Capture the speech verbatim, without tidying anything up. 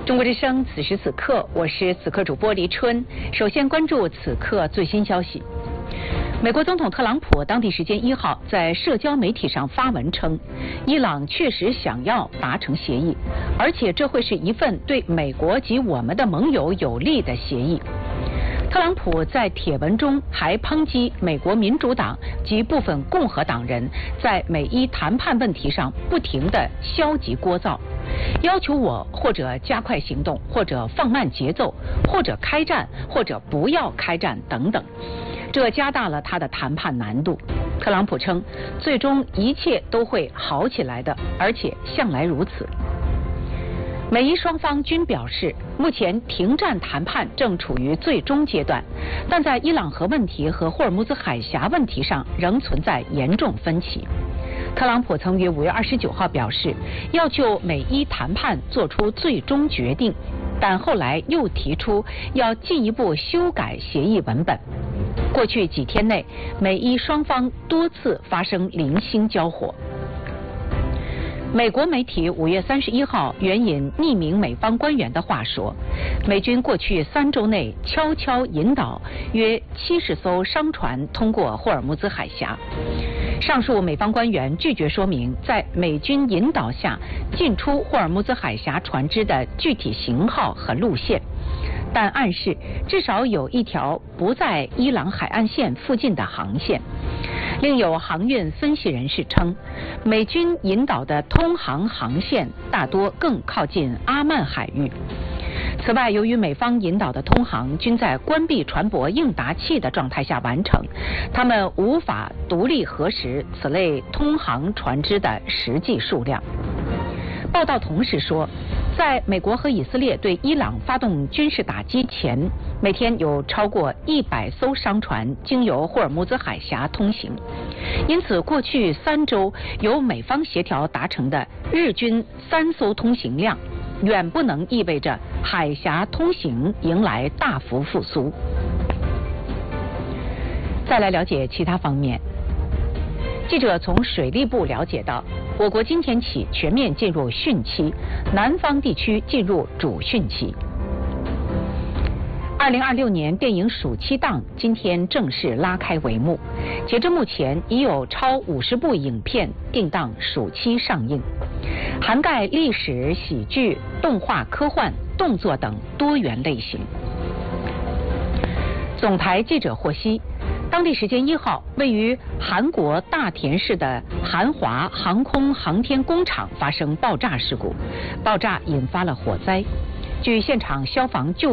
中国之声，此时此刻，我是此刻主播黎春。首先关注此刻最新消息。美国总统特朗普当地时间一号在社交媒体上发文称，伊朗确实想要达成协议，而且这会是一份对美国及我们的盟友有利的协议。特朗普在帖文中还抨击美国民主党及部分共和党人在美伊谈判问题上不停地消极聒噪，要求我或者加快行动，或者放慢节奏，或者开战，或者不要开战等等。这加大了他的谈判难度。特朗普称，最终一切都会好起来的，而且向来如此。美伊双方均表示，目前停战谈判正处于最终阶段，但在伊朗核问题和霍尔木兹海峡问题上仍存在严重分歧。特朗普曾于五月二十九号表示，要就美伊谈判做出最终决定，但后来又提出要进一步修改协议文本。过去几天内，美伊双方多次发生零星交火。美国媒体五月三十一号援引匿名美方官员的话说，美军过去三周内悄悄引导约七十艘商船通过霍尔木兹海峡。上述美方官员拒绝说明在美军引导下进出霍尔木兹海峡船只的具体型号和路线，但暗示至少有一条不在伊朗海岸线附近的航线。另有航运分析人士称，美军引导的通航航线大多更靠近阿曼海域。此外，由于美方引导的通航均在关闭船舶应答器的状态下完成，他们无法独立核实此类通航船只的实际数量。报道同时说，在美国和以色列对伊朗发动军事打击前，每天有超过一百艘商船经由霍尔木兹海峡通行。因此，过去三周由美方协调达成的日均三艘通行量，远不能意味着海峡通行迎来大幅复苏。再来了解其他方面。记者从水利部了解到，我国今天起全面进入汛期，南方地区进入主汛期。二零二六年电影暑期档今天正式拉开帷幕，截至目前已有超五十部影片定档暑期上映，涵盖历史、喜剧、动画、科幻、动作等多元类型。总台记者获悉，当地时间一号，位于韩国大田市的韩华航空航天工厂发生爆炸事故，爆炸引发了火灾。据现场消防救